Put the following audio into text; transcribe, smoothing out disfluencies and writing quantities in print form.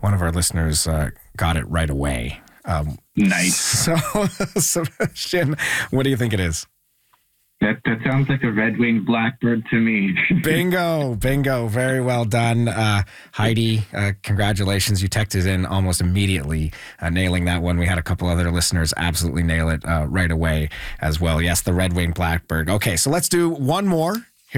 one of our listeners got it right away. Nice. So, Sebastian, what do you think it is? That sounds like a red-winged blackbird to me. Bingo. Very well done. Heidi, congratulations. You texted in almost immediately, nailing that one. We had a couple other listeners absolutely nail it right away as well. Yes, the red-winged blackbird. Okay, so let's do one more.